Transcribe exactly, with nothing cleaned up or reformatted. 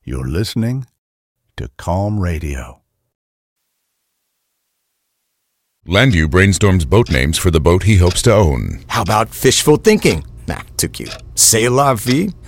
You're listening to Calm Radio. Landau brainstorms boat names for the boat he hopes to own. How about fishful thinking? Nah, too cute. C'est la vie?